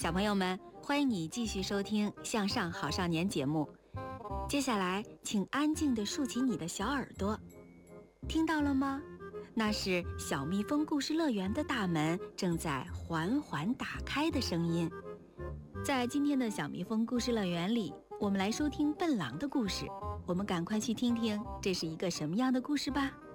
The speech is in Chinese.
小朋友们，欢迎你继续收听《向上好少年》节目。接下来，请安静地竖起你的小耳朵，听到了吗？那是小蜜蜂故事乐园的大门正在缓缓打开的声音。在今天的小蜜蜂故事乐园里，我们来收听笨狼的故事。我们赶快去听听这是一个什么样的故事吧。